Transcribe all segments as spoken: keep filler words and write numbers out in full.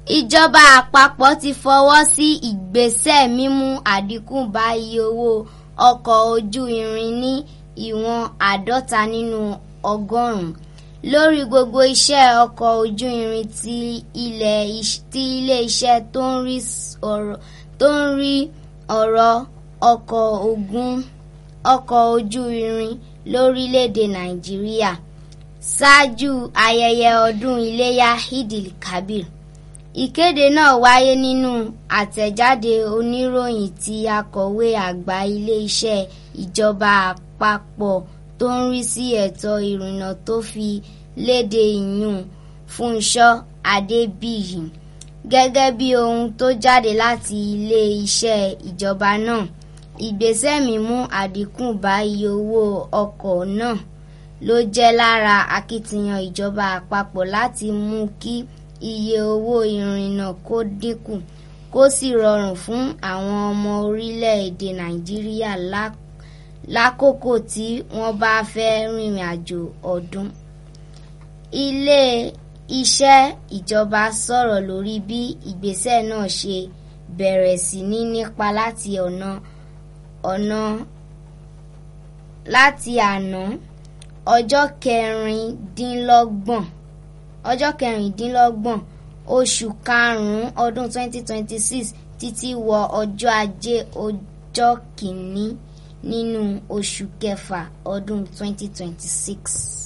Ìjọba àpapọ̀ ti fọwọ́ sí ìgbésẹ̀ mímú àdínkù bá iye owó ọkọ̀ ojú irin ní ìwọ̀n àádọ́ta nínú ọgọ́rùn-ún lórí gbogbo iṣẹ́ ọkọ̀ ojú irin tí ilé-iṣẹ́ tó ń rí ọ̀rọ̀ ọkọ̀ ojú irin lórílẹ̀‐èdè Nàìjíríà ṣáájú ayẹyẹ ọdún Iléyá Eid-el-Kabir. Ìkéde náà wáyé nínú àtẹ̀jáde oníròyìn tí akọ̀wé àgbà ilé-iṣẹ́ ìjọba àpapọ̀ tó ń rí sí ètò ìrìnnà tó fi léde ìyún Fúnṣọ́ Adébíyì gẹ́gẹ́ bí ohun tó jáde láti ilé-iṣẹ́ ìjọba náà. Ìgbésẹ̀ mímú àdínkù bá iye owó ọkọ̀ náà ló jẹ́ lára akitiyan ìjọba àpapọ̀ láti mú kí iye owó ìrìnnà kó dínkù kó sì rọrùn fún àwọn ọmọ orílẹ̀-èdè Nàìjíríà lákòókò tí wọ́n bá fẹ́ rìnrìn àjò ọdún. Ilé-iṣẹ́ ìjọba sọ̀rọ̀ lórí bí ìgbésẹ̀ náà ṣe bẹ̀rẹ̀ sí ní nípa láti ọ̀nà ọ̀nà láti àná ọjọ́ kẹrìndínlọ́gbọ̀n ọjọ́ kẹrìndínlọ́gbọ̀n oṣù karùn-ún ọdún twenty twenty-six títí wọ ọjọ́ ajé ọjọ́ kìíní nínú oṣù kẹfà ọdún twenty twenty-six.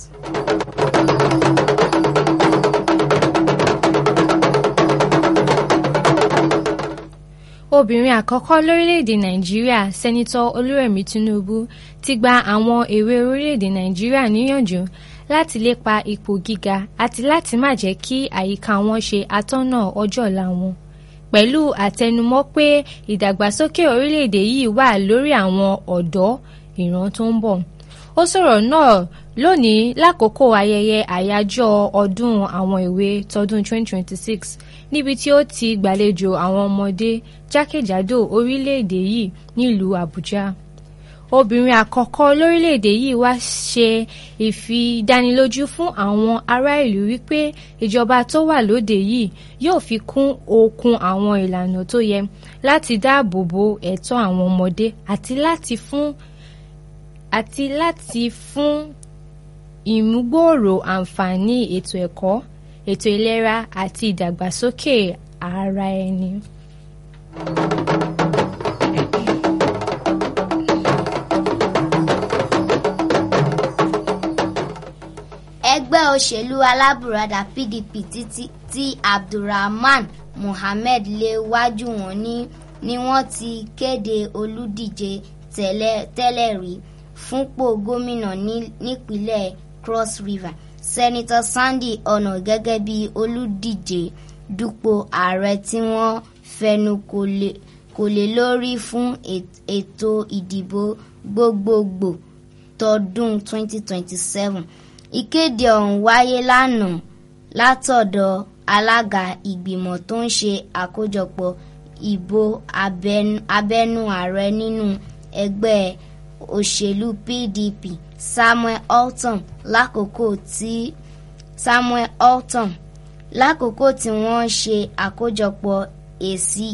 Obìnrin àkọ́kọ́ lórílẹ̀‐èdè Nàìjíríà Sẹ́nitọ́ Olúrẹ̀mí Tinubu ti gba àwọn èwe orílẹ̀‐èdè Nàìjíríà níyànjú láti lépa ipò gíga àti láti má jẹ́ kí àyíká wọn ṣe atọ́nà ọjọ́ ọ̀la wọn, pẹ̀lú àtẹnumọ́ pé ìdàgbàsókè orílẹ̀‐èdè yìí wà lórí àwọn ọ̀dọ́ ìran tó ń bọ̀. Ó sọ̀rọ̀ náà lónìí lákòókò ayẹyẹ àyájọ́ ọdún àwọn èwe tọdún twenty twenty-six níbi tí ó ti gbàlejò àwọn ọmọdé jákèjádò orílẹ̀-èdè yìí nílùú Àbújá. Obìnrin àkọ́kọ́ lórílẹ̀-èdè yìí wá ṣe ìfidánilójú fún àwọn ará ìlú wípé ìjọba tó wà lóde yìí yóò fi kún okun àwọn ìlànà tó yẹ láti dáàbò bo ẹ̀tọ́ àwọn ọmọdé àti láti fún àti láti fún ìmúgbòòrò àǹfààní ètò ẹ̀kọ́, ètò ìlera àti ìdàgbàsókè ara ẹni. Ẹgbẹ́ òṣèlú alábùradà P D P tí Abdulrahman Mohammed léwájú wọn ni wọ́n ti kéde olùdíje tẹ́lẹ̀ rí fúnpò gómìnà nípínlẹ̀ Cross River Sẹ́nitọ́ Sunday Ọ̀nà gẹ́gẹ́ bí olùdíje dupò ààrẹ tí wọ́n fẹnu kò lé lórí fún ètò ìdìbò gbogbogbò tọdún twenty twenty-seven. Ìkéde ọ̀hún wáyé lánàá látọ̀dọ̀ alága ìgbìmọ̀ tó ń ṣe àkójọpọ̀ ìbò abẹ́nú ààrẹ nínú ẹgbẹ́ òṣèlú P D P Samuel Ortom lákòókò tí Samuel Ortom lákòókò tí wọ́n ṣe àkójọpọ̀ èsì